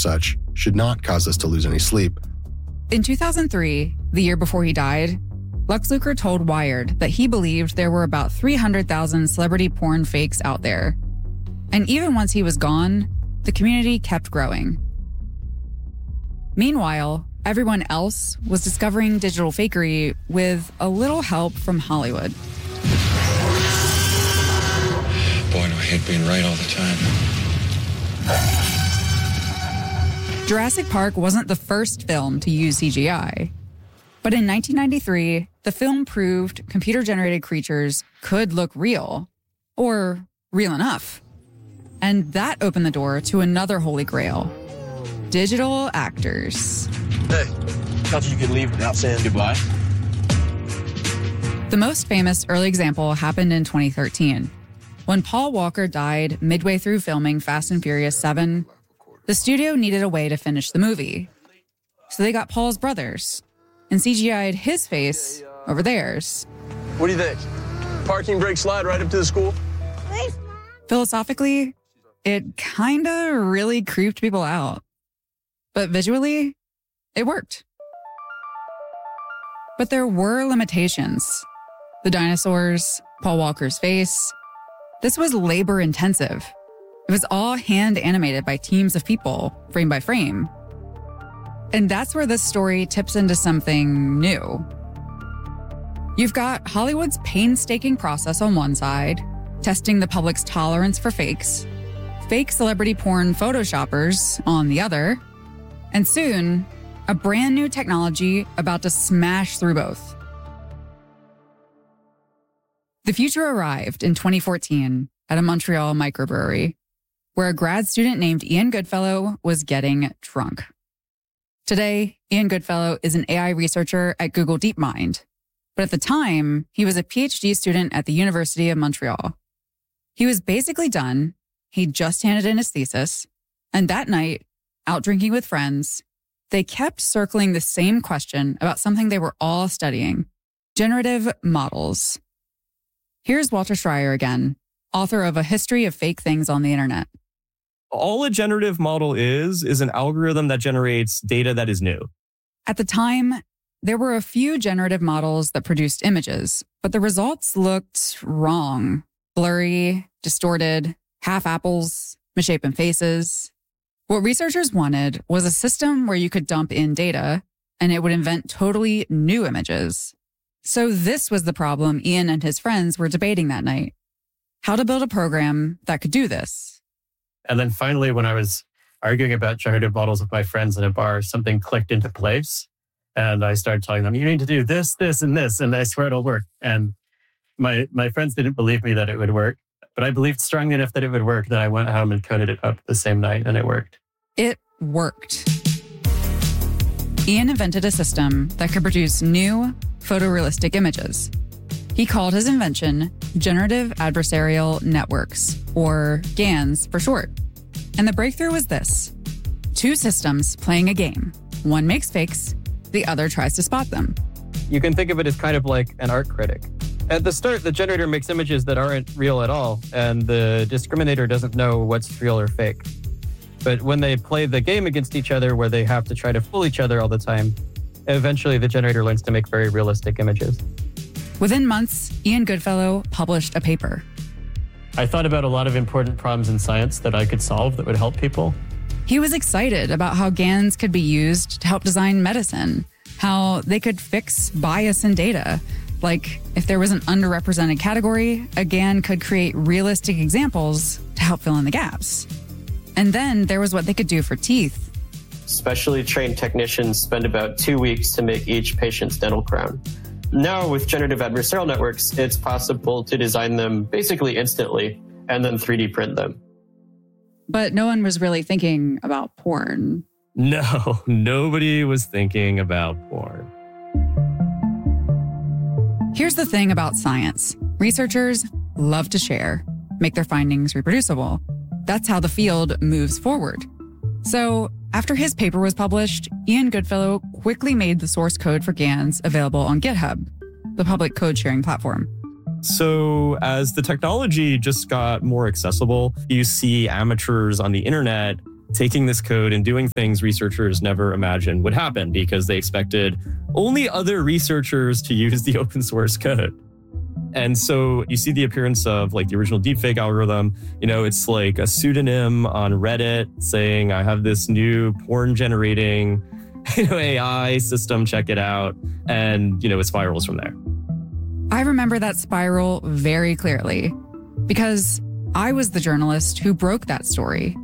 such should not cause us to lose any sleep. In 2003, the year before he died, Lex Luger told Wired that he believed there were about 300,000 celebrity porn fakes out there. And even once he was gone, the community kept growing. Meanwhile, everyone else was discovering digital fakery with a little help from Hollywood. Boy, do I hate being right all the time. Jurassic Park wasn't the first film to use CGI. But in 1993, the film proved computer-generated creatures could look real, or real enough. And that opened the door to another holy grail: digital actors. Hey, thought you could leave without saying goodbye. The most famous early example happened in 2013. When Paul Walker died midway through filming Fast and Furious 7, the studio needed a way to finish the movie. So they got Paul's brothers and CGI'd his face over theirs. What do you think? Parking brake slide right up to the school? Philosophically, it kinda really creeped people out. But visually, it worked. But there were limitations. The dinosaurs, Paul Walker's face. This was labor intensive. It was all hand animated by teams of people, frame by frame. And that's where this story tips into something new. You've got Hollywood's painstaking process on one side, testing the public's tolerance for fakes, fake celebrity porn photoshoppers on the other, and soon, a brand new technology about to smash through both. The future arrived in 2014 at a Montreal microbrewery, where a grad student named Ian Goodfellow was getting drunk. Today, Ian Goodfellow is an AI researcher at Google DeepMind, but at the time, he was a PhD student at the University of Montreal. He was basically done. He'd just handed in his thesis, and that night, out drinking with friends, they kept circling the same question about something they were all studying: generative models. Here's Walter Schreier again, author of A History of Fake Things on the Internet. All a generative model is an algorithm that generates data that is new. At the time, there were a few generative models that produced images, but the results looked wrong. Blurry, distorted, half apples, misshapen faces. What researchers wanted was a system where you could dump in data and it would invent totally new images. So this was the problem Ian and his friends were debating that night: how to build a program that could do this. And then finally, when I was arguing about generative models with my friends in a bar, something clicked into place. And I started telling them, you need to do this, this, and this, and I swear it'll work. And my friends didn't believe me that it would work, but I believed strongly enough that it would work that I went home and coded it up the same night, and it worked. It worked. Ian invented a system that could produce new, photorealistic images. He called his invention Generative Adversarial Networks, or GANs for short. And the breakthrough was this: two systems playing a game. One makes fakes, the other tries to spot them. You can think of it as kind of like an art critic. At the start, the generator makes images that aren't real at all, and the discriminator doesn't know what's real or fake. But when they play the game against each other, where they have to try to fool each other all the time, eventually the generator learns to make very realistic images. Within months, Ian Goodfellow published a paper. I thought about a lot of important problems in science that I could solve that would help people. He was excited about how GANs could be used to help design medicine, how they could fix bias in data. Like, if there was an underrepresented category, a GAN could create realistic examples to help fill in the gaps. And then there was what they could do for teeth. Specially trained technicians spend about 2 weeks to make each patient's dental crown. Now, with generative adversarial networks, it's possible to design them basically instantly and then 3D print them. But no one was really thinking about porn. No, nobody was thinking about porn. Here's the thing about science. Researchers love to share, make their findings reproducible. That's how the field moves forward. So, after his paper was published, Ian Goodfellow quickly made the source code for GANs available on GitHub, the public code sharing platform. So as the technology just got more accessible, you see amateurs on the internet taking this code and doing things researchers never imagined would happen because they expected only other researchers to use the open source code. And so you see the appearance of like the original deepfake algorithm. It's like a pseudonym on Reddit saying, I have this new porn generating AI system, check it out. And, it spirals from there. I remember that spiral very clearly because I was the journalist who broke that story.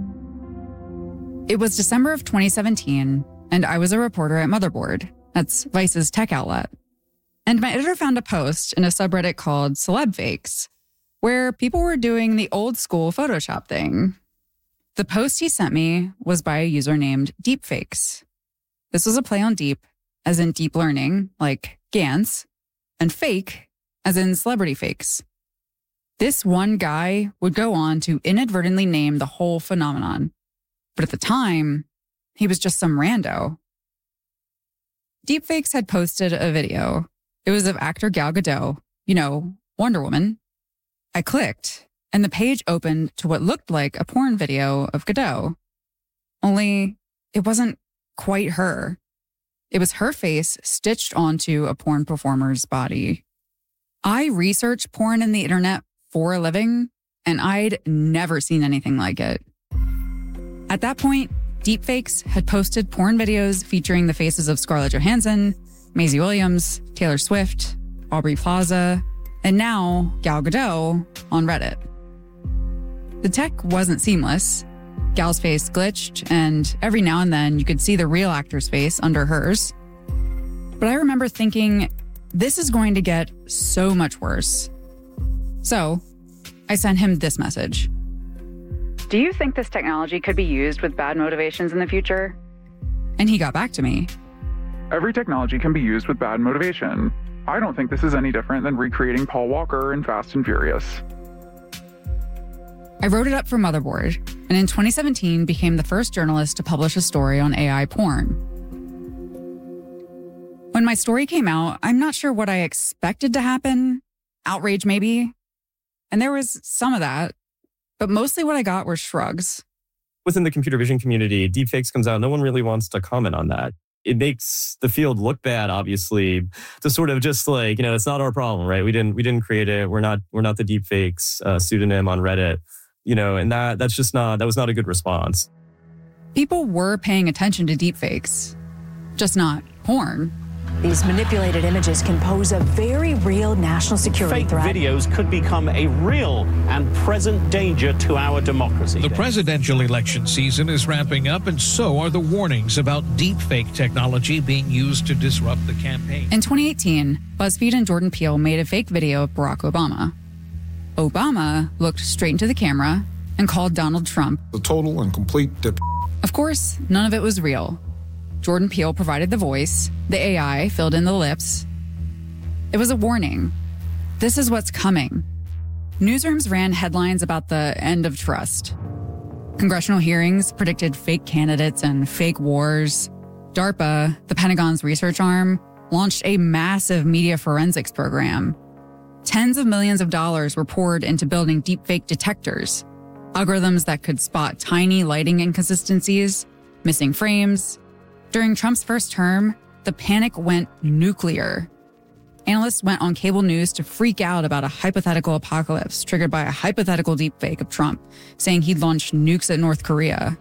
It was December of 2017, and I was a reporter at Motherboard. That's Vice's tech outlet. And my editor found a post in a subreddit called Celeb Fakes, where people were doing the old school Photoshop thing. The post he sent me was by a user named Deepfakes. This was a play on deep, as in deep learning, like GANs, and fake, as in celebrity fakes. This one guy would go on to inadvertently name the whole phenomenon. But at the time, he was just some rando. Deepfakes had posted a video. It was of actor Gal Gadot, Wonder Woman. I clicked, and the page opened to what looked like a porn video of Gadot. Only, it wasn't quite her. It was her face stitched onto a porn performer's body. I research porn in the internet for a living, and I'd never seen anything like it. At that point, Deepfakes had posted porn videos featuring the faces of Scarlett Johansson, Maisie Williams, Taylor Swift, Aubrey Plaza, and now Gal Gadot on Reddit. The tech wasn't seamless. Gal's face glitched, and every now and then you could see the real actor's face under hers. But I remember thinking, this is going to get so much worse. So I sent him this message. Do you think this technology could be used with bad motivations in the future? And he got back to me. Every technology can be used with bad motivation. I don't think this is any different than recreating Paul Walker in Fast and Furious. I wrote it up for Motherboard, and in 2017 became the first journalist to publish a story on AI porn. When my story came out, I'm not sure what I expected to happen. Outrage, maybe. And there was some of that. But mostly what I got were shrugs. Within the computer vision community, deepfakes comes out. No one really wants to comment on that. It makes the field look bad, obviously, to sort of just like, it's not our problem, right? We didn't create it. We're not the deepfakes pseudonym on Reddit, and that was not a good response. People were paying attention to deepfakes, just not porn. These manipulated images can pose a very real national security threat. Fake videos could become a real and present danger to our democracy. The presidential election season is ramping up, and so are the warnings about deepfake technology being used to disrupt the campaign. In 2018, BuzzFeed and Jordan Peele made a fake video of Barack Obama. Obama looked straight into the camera and called Donald Trump the total and complete dip. Of course, none of it was real. Jordan Peele provided the voice. The AI filled in the lips. It was a warning. This is what's coming. Newsrooms ran headlines about the end of trust. Congressional hearings predicted fake candidates and fake wars. DARPA, the Pentagon's research arm, launched a massive media forensics program. Tens of millions of dollars were poured into building deepfake detectors, algorithms that could spot tiny lighting inconsistencies, missing frames. During Trump's first term, the panic went nuclear. Analysts went on cable news to freak out about a hypothetical apocalypse triggered by a hypothetical deepfake of Trump, saying he'd launch nukes at North Korea.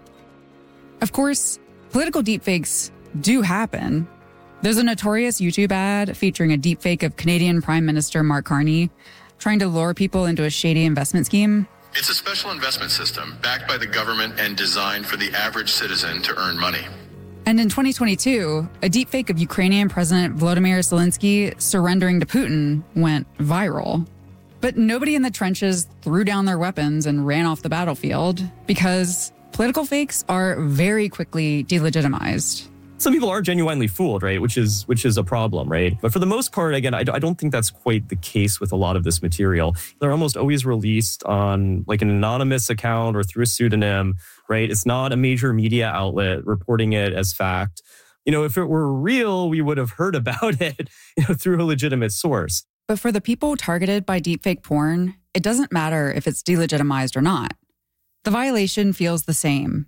Of course, political deepfakes do happen. There's a notorious YouTube ad featuring a deepfake of Canadian Prime Minister Mark Carney trying to lure people into a shady investment scheme. It's a special investment system backed by the government and designed for the average citizen to earn money. And in 2022, a deepfake of Ukrainian President Volodymyr Zelensky surrendering to Putin went viral. But nobody in the trenches threw down their weapons and ran off the battlefield because political fakes are very quickly delegitimized. Some people are genuinely fooled, right? Which is a problem, right? But for the most part, again, I don't think that's quite the case with a lot of this material. They're almost always released on like an anonymous account or through a pseudonym, right? It's not a major media outlet reporting it as fact. If it were real, we would have heard about it, through a legitimate source. But for the people targeted by deepfake porn, it doesn't matter if it's delegitimized or not. The violation feels the same.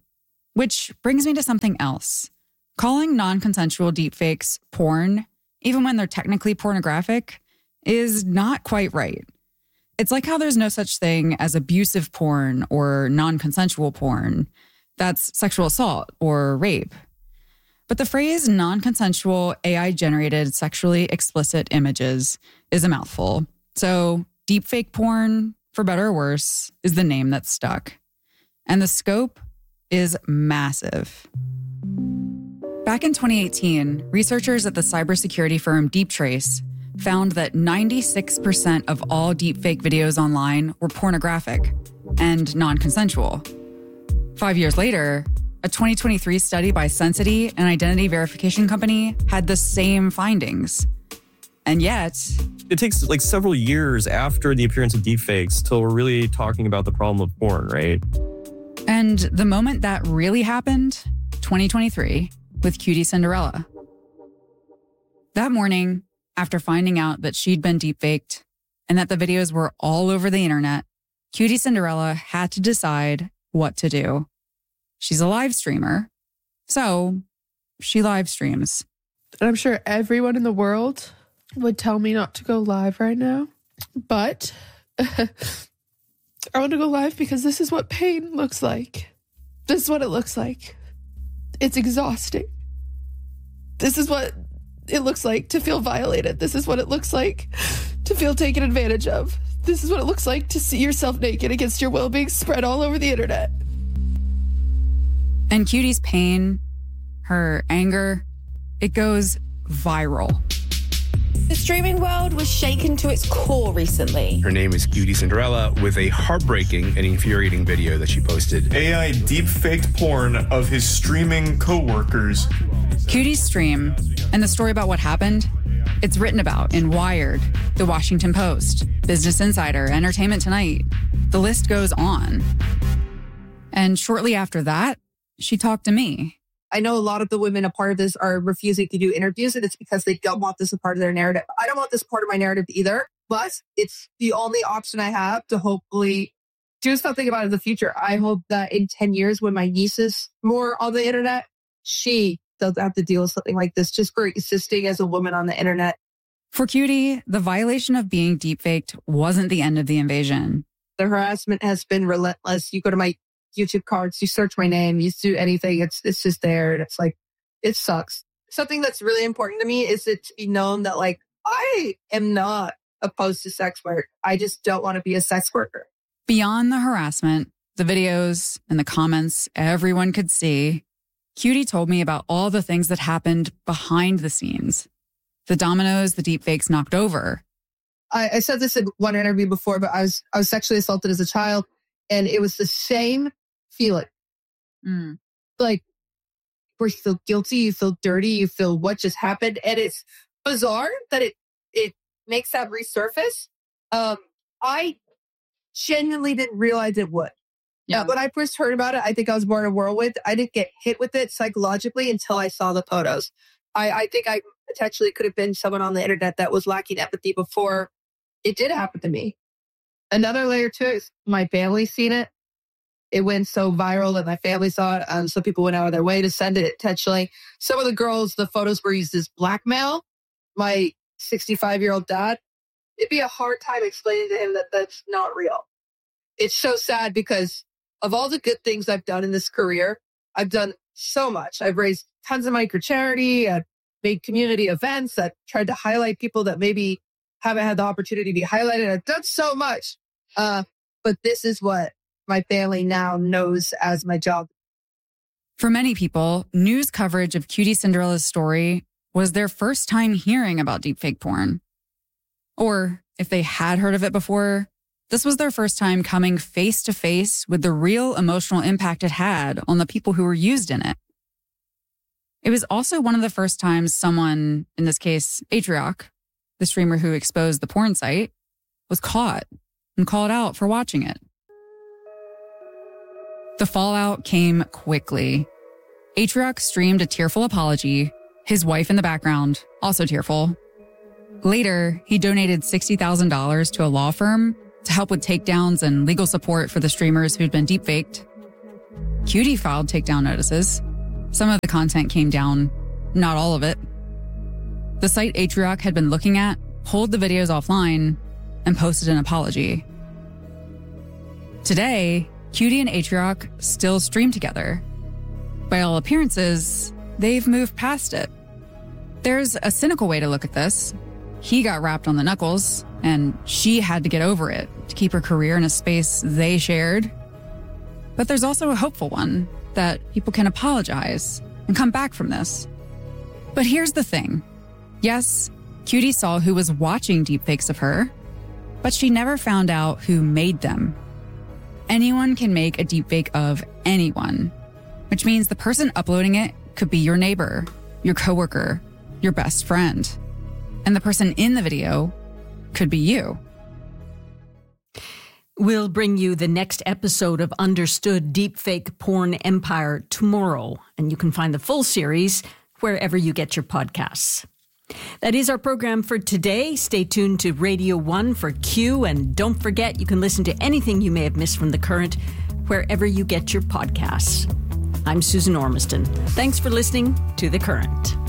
Which brings me to something else. Calling non-consensual deepfakes porn, even when they're technically pornographic, is not quite right. It's like how there's no such thing as abusive porn or non-consensual porn. That's sexual assault or rape. But the phrase non-consensual AI-generated sexually explicit images is a mouthful. So deepfake porn, for better or worse, is the name that's stuck. And the scope is massive. Back in 2018, researchers at the cybersecurity firm Deeptrace found that 96% of all deepfake videos online were pornographic and non-consensual. 5 years later, a 2023 study by Sensity, an identity verification company, had the same findings. And yet, it takes like several years after the appearance of deepfakes till we're really talking about the problem of porn, right? And the moment that really happened, 2023, with Cutie Cinderella. That morning, after finding out that she'd been deepfaked and that the videos were all over the internet, Cutie Cinderella had to decide what to do. She's a live streamer, so she live streams. And I'm sure everyone in the world would tell me not to go live right now, but I want to go live because this is what pain looks like. This is what it looks like. It's exhausting. This is what it looks like to feel violated. This is what it looks like to feel taken advantage of. This is what it looks like to see yourself naked against your will being spread all over the internet. And Cutie's pain, her anger, it goes viral. The streaming world was shaken to its core recently. Her name is Cutie Cinderella, with a heartbreaking and infuriating video that she posted. AI deep-faked porn of his streaming co-workers. Cutie's stream and the story about what happened, it's written about in Wired, The Washington Post, Business Insider, Entertainment Tonight. The list goes on. And shortly after that, she talked to me. I know a lot of the women a part of this are refusing to do interviews, and it's because they don't want this a part of their narrative. I don't want this part of my narrative either, but it's the only option I have to hopefully do something about it in the future. I hope that in 10 years, when my niece is more on the internet, she doesn't have to deal with something like this just for existing as a woman on the internet. For Cutie, the violation of being deepfaked wasn't the end of the invasion. The harassment has been relentless. You go to my YouTube cards, you search my name, you do anything, it's just there. And it's like, it sucks. Something that's really important to me is it to be known that like, I am not opposed to sex work. I just don't want to be a sex worker. Beyond the harassment, the videos and the comments everyone could see, Cutie told me about all the things that happened behind the scenes. The dominoes the deepfakes knocked over. I said this in one interview before, but I was sexually assaulted as a child, and it was the same feeling. Like, where you feel guilty, you feel dirty, you feel what just happened. And it's bizarre that it makes that resurface. I genuinely didn't realize it would. Yeah. When I first heard about it, I think I was more in a whirlwind. I didn't get hit with it psychologically until I saw the photos. I think I potentially could have been someone on the internet that was lacking empathy before it did happen to me. Another layer to it is my family seen it. It went so viral that my family saw it. So people went out of their way to send it intentionally. Some of the girls, the photos were used as blackmail. My 65-year-old dad, it'd be a hard time explaining to him that that's not real. It's so sad because of all the good things I've done in this career, I've done so much. I've raised tons of money for charity. I've made community events. I've tried to highlight people that maybe haven't had the opportunity to be highlighted. I've done so much. But this is what my family now knows as my job. For many people, news coverage of Cutie Cinderella's story was their first time hearing about deepfake porn. Or if they had heard of it before, this was their first time coming face to face with the real emotional impact it had on the people who were used in it. It was also one of the first times someone, in this case, Atrioc, the streamer who exposed the porn site, was caught and called out for watching it. The fallout came quickly. Atrioc streamed a tearful apology, his wife in the background, also tearful. Later, he donated $60,000 to a law firm to help with takedowns and legal support for the streamers who'd been deepfaked. Qt filed takedown notices. Some of the content came down, not all of it. The site Atrioc had been looking at pulled the videos offline and posted an apology. Today, Qt and Atrioc still stream together. By all appearances, they've moved past it. There's a cynical way to look at this. He got rapped on the knuckles, and she had to get over it to keep her career in a space they shared. But there's also a hopeful one, that people can apologize and come back from this. But here's the thing. Yes, Qt saw who was watching deepfakes of her, but she never found out who made them. Anyone can make a deepfake of anyone, which means the person uploading it could be your neighbor, your coworker, your best friend. And the person in the video could be you. We'll bring you the next episode of Understood Deepfake Porn Empire tomorrow, and you can find the full series wherever you get your podcasts. That is our program for today. Stay tuned to Radio 1 for Q, and don't forget you can listen to anything you may have missed from The Current wherever you get your podcasts. I'm Susan Ormiston. Thanks for listening to The Current.